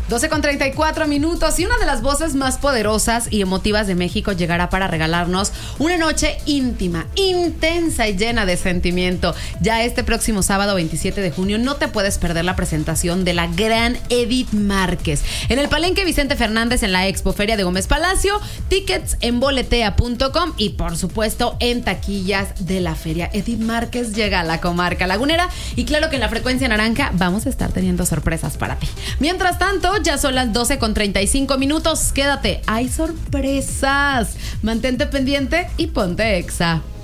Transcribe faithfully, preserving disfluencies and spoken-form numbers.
doce con treinta y cuatro minutos y una de las voces más poderosas y emotivas de México llegará para regalarnos una noche íntima, intensa y llena de sentimiento. Ya este próximo sábado veintisiete de junio no te puedes perder la presentación de la gran Edith Márquez en el Palenque Vicente Fernández en la Expoferia de Gómez Palacio. Tickets en boletea punto com y por supuesto en taquillas de la feria. Edith Márquez llega a la comarca lagunera y claro que en la frecuencia naranja vamos a estar teniendo sorpresas para ti. Mientras tanto, ya son las doce con treinta y cinco minutos. Quédate, hay sorpresas. Mantente pendiente y ponte Exa.